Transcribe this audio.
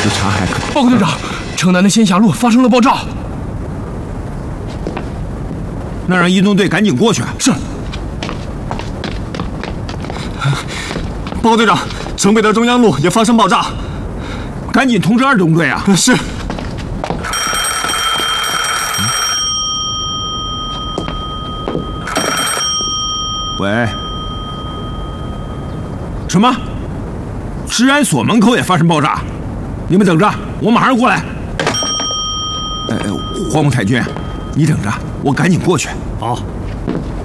查还可。 报告队长，城南的仙霞路发生了爆炸。 那让移动队赶紧过去。 是。 报告队长，城北的中央路也发生爆炸， 赶紧通知2中队啊！ 是。 喂。什么？治安所门口也发生爆炸？你们等着，我马上过来。黄木太君，你等着，我赶紧过去。 好。